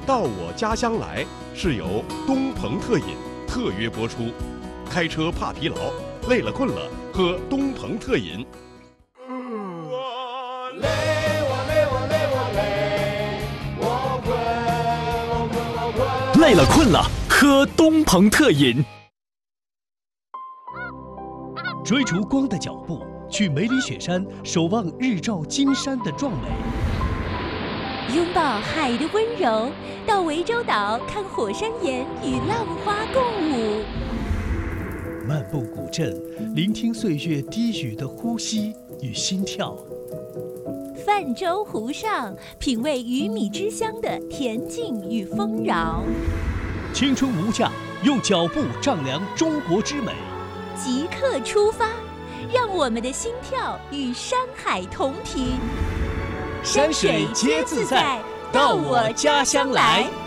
到我家乡来是由东鹏特饮特约播出。开车怕疲劳，累了困了，喝东鹏特饮。 累了困了，喝东鹏特饮。追逐光的脚步，去梅里雪山守望日照金山的壮美。 拥抱海的温柔，到涠洲岛看火山岩与浪花共舞。 漫步古镇，聆听岁月低语的呼吸与心跳。 泛舟湖上，品味鱼米之乡的恬静与丰饶。 青春无价，用脚步丈量中国之美。 即刻出发，让我们的心跳与山海同频。 山水皆自在，到我家乡来。